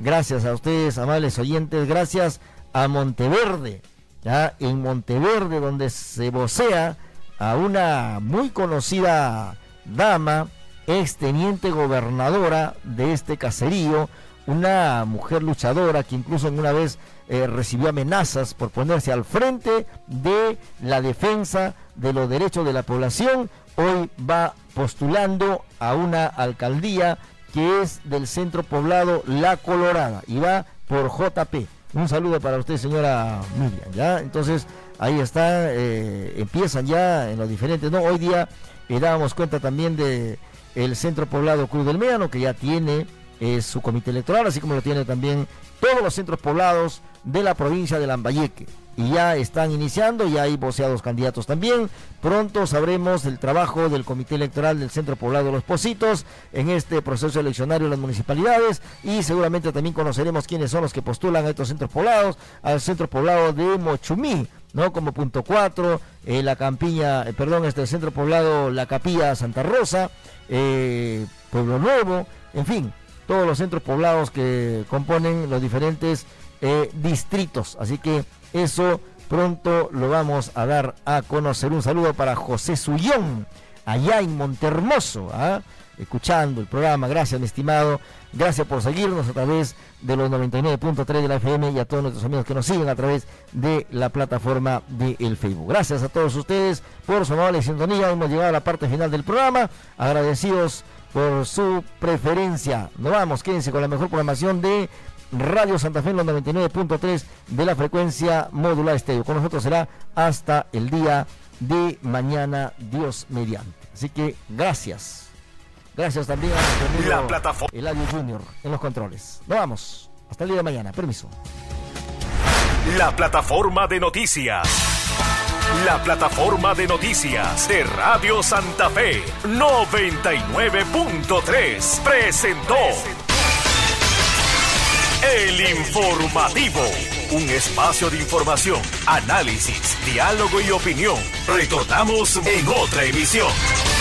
gracias a ustedes, amables oyentes, gracias a Monteverde, ya en Monteverde, donde se vocea a una muy conocida dama, exteniente gobernadora de este caserío, una mujer luchadora que incluso en una vez recibió amenazas por ponerse al frente de la defensa de los derechos de la población. Hoy va postulando a una alcaldía que es del centro poblado La Colorada y va por JP. Un saludo para usted, señora Miriam, ¿ya? Entonces, ahí está, empiezan ya en los diferentes, ¿no? Hoy día dábamos cuenta también de el centro poblado Cruz del Médano, que ya tiene su comité electoral, así como lo tiene también todos los centros poblados de la provincia de Lambayeque. Y ya están iniciando, ya hay voceados candidatos también. Pronto sabremos el trabajo del comité electoral del centro poblado de Los Pocitos en este proceso eleccionario de las municipalidades, y seguramente también conoceremos quiénes son los que postulan a estos centros poblados, al centro poblado de Mochumí, ¿no? Como punto 4, la campiña, el centro poblado La Capilla Santa Rosa, Pueblo Nuevo, en fin, todos los centros poblados que componen los diferentes distritos. Así que eso pronto lo vamos a dar a conocer. Un saludo para José Sullón, allá en Montehermoso, escuchando el programa. Gracias, mi estimado. Gracias por seguirnos a través de los 99.3 de la FM y a todos nuestros amigos que nos siguen a través de la plataforma del Facebook. Gracias a todos ustedes por su amable sintonía. Hemos llegado a la parte final del programa. Agradecidos por su preferencia. Nos vamos, quédense con la mejor programación de Radio Santa Fe en los 99.3 de la frecuencia modular estéreo. Con nosotros será hasta el día de mañana, Dios mediante. Así que gracias. Gracias también a la plataforma Eladio Junior en los controles. Nos vamos. Hasta el día de mañana. Permiso. La plataforma de noticias. La plataforma de noticias de Radio Santa Fe 99.3 presentó El Informativo, un espacio de información, análisis, diálogo y opinión. Retornamos en otra emisión.